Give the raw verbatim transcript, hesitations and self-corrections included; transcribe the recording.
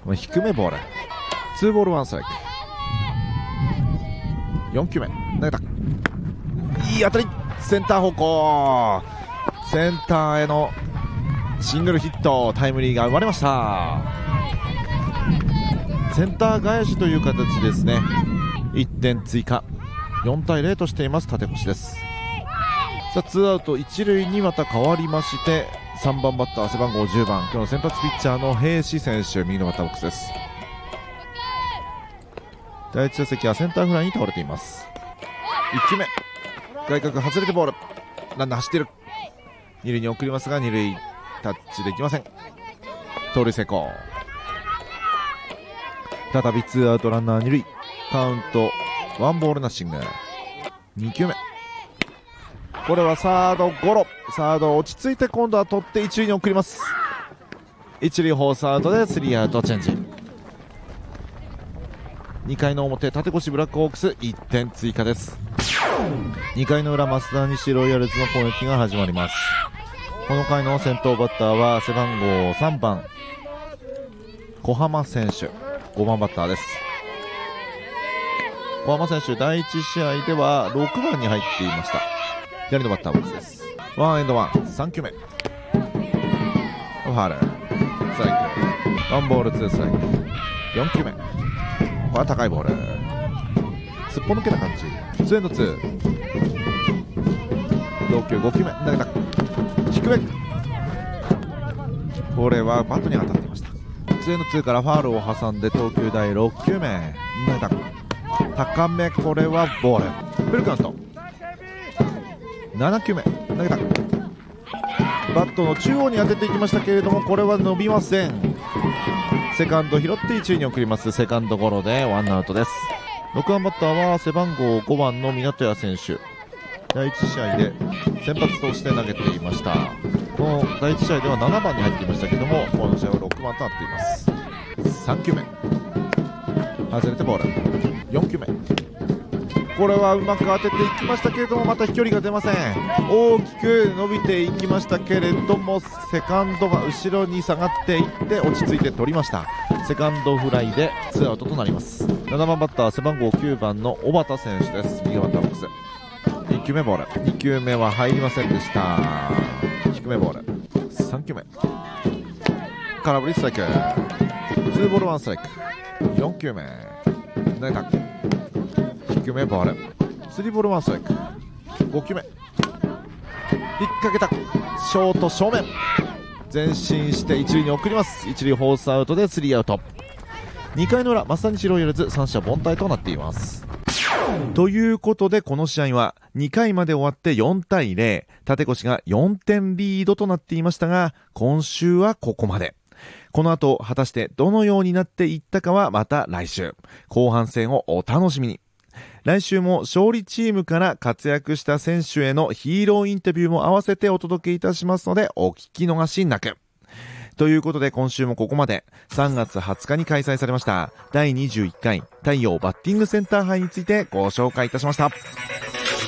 低めボール、ツーボールワンストライク。よんきゅうめ投げた、いい当たり、センター方向、センターへのシングルヒット、タイムリーが生まれました。センター返しという形ですね。いってん追加、よんたいゼロとしています立越です。さあツーアウト一塁にまた変わりまして、さんばんバッター背番号じゅうばん、今日の先発ピッチャーの平志選手、右のバッターボックスです。第一打席はセンターフライに倒れています。いっきゅうめ外角外れてボール、ランナー走っている、二塁に送りますが二塁タッチできません。盗塁成功。再びツーアウトランナー二塁、カウントワンボールナッシング。にきゅうめこれはサードゴロ、サード落ち着いて今度は取って一塁に送ります。一塁フォースアウトでスリーアウトチェンジ。にかいの表立越ブラックホークスいってん追加です。にかいの裏増田西ロイヤルズの攻撃が始まります。この回の先頭バッターは背番号さんばん小浜選手、ごばんバッターです。小浜選手だいいち試合ではろくばんに入っていました。左のバッターボックスです。ワンエンドワン、さんきゅうめファウル、ストライク、ワンボールツーストライク。よんきゅうめこれは高いボール、すっぽ抜けた感じ。ツーエンドツー、投球ごきゅうめ投げた、低め、これはバットに当たっていました。ツーエンドツーからファウルを挟んで投球だいろっきゅうめ投げた、高め、これはボール、フルカウント。ななきゅうめ投げた、バットの中央に当てていきましたけれども、これは伸びません。セカンド拾って一塁に送ります。セカンドゴロでワンアウトです。ろくばんバッターは背番号ごばんの湊谷選手、だいいち試合で先発として投げていました。このだいいち試合ではななばんに入っていましたけども、この試合はろくばんとなっています。さんきゅうめ外れてボール、よんきゅうめこれはうまく当てていきましたけれども、また飛距離が出ません。大きく伸びていきましたけれども、セカンドが後ろに下がっていって落ち着いて取りました。セカンドフライでツーアウトとなります。ななばんバッター背番号きゅうばんの小畑選手です。右バッターボックス。いっきゅうめボール、にきゅうめは入りませんでした。低めボール、さんきゅうめ空振りストライク、ツーボールワンストライク。よんきゅうめ投げた、低めボール、スリーボールワンストライク。ごきゅうめ引っ掛けた、ショート正面前進して一塁に送ります。一塁フォースアウトでスリーアウト。にかいの裏増田西ロイヤルズ三者凡退となっています。ということでこの試合はにかいまで終わってよんたいゼロ、立越がよんてんリードとなっていましたが、今週はここまで。この後果たしてどのようになっていったかはまた来週、後半戦をお楽しみに。来週も勝利チームから活躍した選手へのヒーローインタビューも合わせてお届けいたしますので、お聞き逃しなく。ということで今週もここまで。さんがつはつかに開催されましただいにじゅういっかい太陽バッティングセンター杯についてご紹介いたしました。